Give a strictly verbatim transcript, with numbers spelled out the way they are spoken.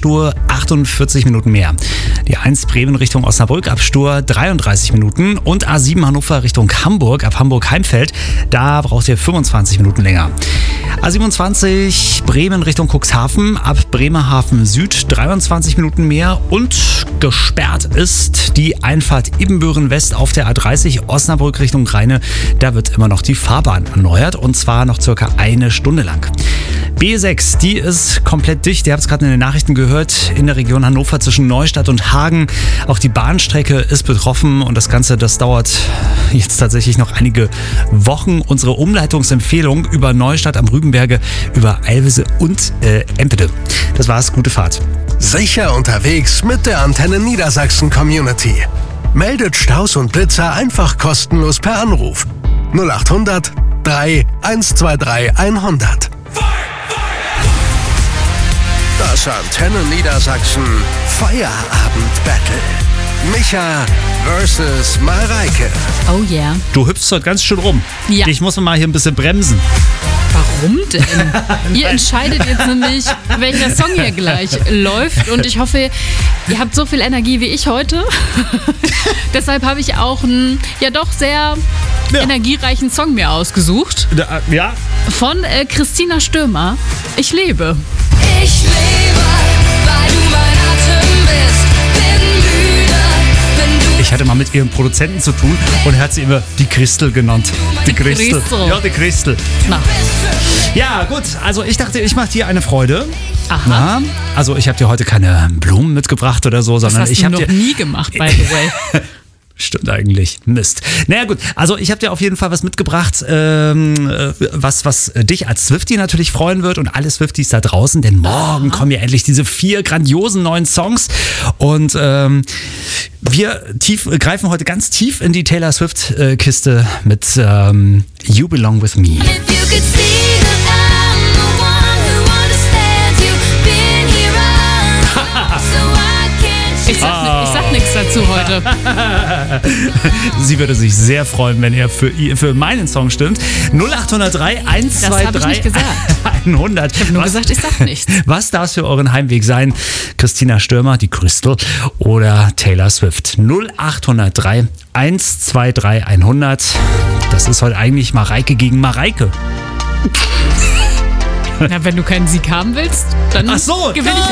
Stur achtundvierzig Minuten mehr. Die eins Bremen Richtung Osnabrück ab Stur dreiunddreißig Minuten und A sieben Hannover Richtung Hamburg ab Hamburg-Heimfeld, da braucht ihr fünfundzwanzig Minuten länger. A siebenundzwanzig Bremen Richtung Cuxhaven ab Bremerhaven Süd dreiundzwanzig Minuten mehr und gesperrt ist die Einfahrt Ibbenbüren West auf der A dreißig Osnabrück Richtung Rheine. Da wird immer noch die Fahrbahn erneuert und zwar noch circa eine Stunde lang. B sechs, die ist komplett dicht. Ihr habt es gerade in den Nachrichten gehört, in der Region Hannover zwischen Neustadt und Hagen. Auch die Bahnstrecke ist betroffen und das Ganze, das dauert jetzt tatsächlich noch einige Wochen. Unsere Umleitungsempfehlung über Neustadt am Rübenberge, über Eilwisse und äh, Empede. Das war's, gute Fahrt. Sicher unterwegs mit der Antenne Niedersachsen Community. Meldet Staus und Blitzer einfach kostenlos per Anruf. null acht hundert drei eins zwei drei hundert. Das Antenne Niedersachsen Feierabend-Battle. Micha versus Mareike. Oh yeah. Du hüpfst heute ganz schön rum. Ja. Ich muss mal hier ein bisschen bremsen. Warum denn? Ihr entscheidet jetzt nämlich, welcher Song hier gleich läuft und ich hoffe, ihr habt so viel Energie wie ich heute. Deshalb habe ich auch einen, ja doch sehr ja. energiereichen Song mir ausgesucht. Ja. Von äh, Christina Stürmer. Ich lebe. Ich lebe, weil du mein Atem bist. Bin müde, wenn du... Ich hatte mal mit ihrem Produzenten zu tun und er hat sie immer die Christel genannt. Die, die Christel. Christel. Ja, die Christel. Na. Ja, gut. Also ich dachte, ich mache dir eine Freude. Aha. Na, also ich habe dir heute keine Blumen mitgebracht oder so, sondern das hast ich du habe noch dir... nie gemacht, by the way. Stimmt eigentlich. Mist. Naja gut, also ich habe dir auf jeden Fall was mitgebracht, ähm, was, was dich als Swiftie natürlich freuen wird und alle Swifties da draußen, denn morgen kommen ja endlich diese vier grandiosen neuen Songs und ähm, wir tief, greifen heute ganz tief in die Taylor Swift-Kiste mit ähm, You Belong With Me. Ich sag, ich sag nichts dazu heute. Sie würde sich sehr freuen, wenn ihr für, für meinen Song stimmt. null acht null drei eins zwei drei hundert. Ich habe nur was, gesagt, ich sag nichts. Was darf es für euren Heimweg sein? Christina Stürmer, die Crystal oder Taylor Swift? null acht null drei eins zwei drei hundert. Das ist heute eigentlich Mareike gegen Mareike. Na, wenn du keinen Sieg haben willst, dann Ach so, gewinne ich.